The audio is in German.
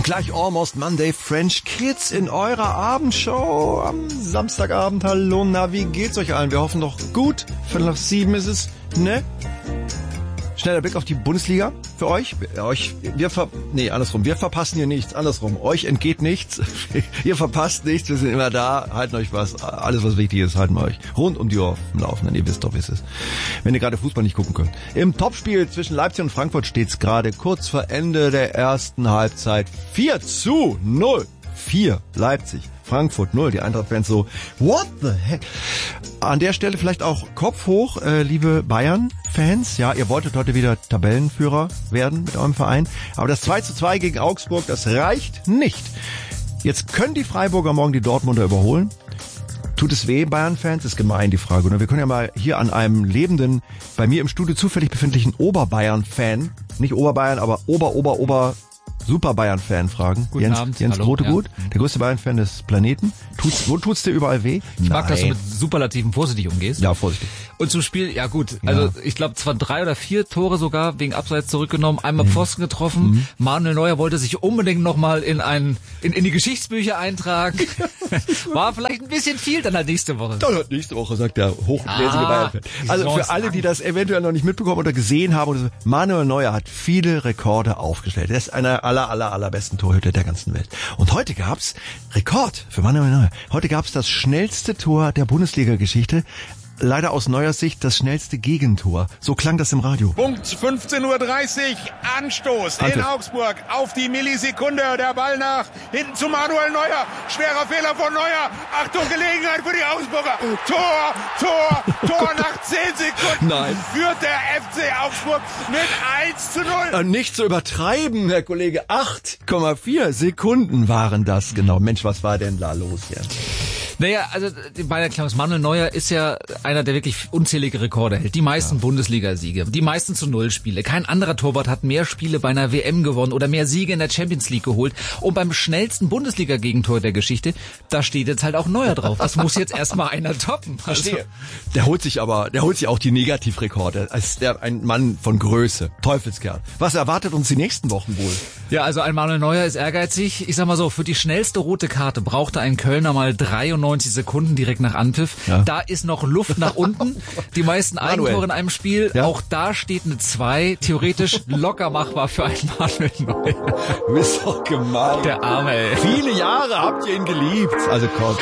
Gleich Almost Monday French Kids in eurer Abendshow am Samstagabend. Hallo, na, wie geht's euch allen? Wir hoffen doch gut. 6:45 ist es, ne? Schneller Blick auf die Bundesliga für euch. Wir verpassen hier nichts. Andersrum. Euch entgeht nichts. Ihr verpasst nichts. Wir sind immer da. Halten euch was. Alles, was wichtig ist, halten wir euch rund um die Uhr auf dem Laufenden. Ihr wisst doch, wie es ist. Wenn ihr gerade Fußball nicht gucken könnt. Im Topspiel zwischen Leipzig und Frankfurt steht's gerade kurz vor Ende der ersten Halbzeit. 4:0. 4 Leipzig. Frankfurt 0, die Eintracht-Fans so, what the heck? An der Stelle vielleicht auch Kopf hoch, liebe Bayern-Fans. Ja, ihr wolltet heute wieder Tabellenführer werden mit eurem Verein. Aber das 2:2 gegen Augsburg, das reicht nicht. Jetzt können die Freiburger morgen die Dortmunder überholen. Tut es weh, Bayern-Fans? Ist gemein, die Frage. Und wir können ja mal hier an einem lebenden, bei mir im Studio zufällig befindlichen Oberbayern-Fan, nicht Oberbayern, aber Super Bayern-Fan fragen. Guten Abend. Jens Hallo, Grotegut, ja. Der größte Bayern-Fan des Planeten. Wo tut's dir überall weh? Ich mag, dass du mit Superlativen vorsichtig umgehst. Ja, vorsichtig. Und zum Spiel, ja gut, also ich glaube, zwar 3 oder 4 Tore sogar wegen Abseits zurückgenommen, einmal Pfosten getroffen. Manuel Neuer wollte sich unbedingt nochmal in die Geschichtsbücher eintragen. War vielleicht ein bisschen viel, dann halt nächste Woche. Dann halt nächste Woche, sagt der hochgläsige Bayern-Fan. Also für alle, die das eventuell noch nicht mitbekommen oder gesehen haben, oder so, Manuel Neuer hat viele Rekorde aufgestellt. Er ist einer allerbesten Torhüter der ganzen Welt. Und heute gab's Rekord für Manuel Neuer. Heute gab's das schnellste Tor der Bundesliga-Geschichte. Leider aus Neuers Sicht das schnellste Gegentor. So klang das im Radio. Punkt 15:30 Uhr, Anstoß in Augsburg auf die Millisekunde. Der Ball nach hinten zu Manuel Neuer. Schwerer Fehler von Neuer. Achtung, Gelegenheit für die Augsburger. Tor nach 10 Sekunden. Nein. Führt der FC Augsburg mit 1:0. Nicht zu übertreiben, Herr Kollege. 8,4 Sekunden waren das genau. Mensch, was war denn da los hier? Naja, also bei der Klaus Manuel Neuer ist ja einer, der wirklich unzählige Rekorde hält. Die meisten Bundesliga-Siege, die meisten zu Null-Spiele. Kein anderer Torwart hat mehr Spiele bei einer WM gewonnen oder mehr Siege in der Champions League geholt. Und beim schnellsten Bundesliga-Gegentor der Geschichte, da steht jetzt halt auch Neuer drauf. Das muss jetzt erstmal einer toppen. Verstehe. Der holt sich auch die Negativrekorde. Als ein Mann von Größe. Teufelskerl. Was erwartet uns die nächsten Wochen wohl? Ja, also ein Manuel Neuer ist ehrgeizig. Ich sag mal so, für die schnellste rote Karte brauchte ein Kölner mal 93 Sekunden direkt nach Anpfiff. Ja. Da ist noch Luft nach unten. Die meisten Eigentore in einem Spiel. Ja. Auch da steht eine 2. Theoretisch locker machbar für einen Manuel Neuer. Du bist doch gemein. Der Arme, ey. Viele Jahre habt ihr ihn geliebt. Also komm.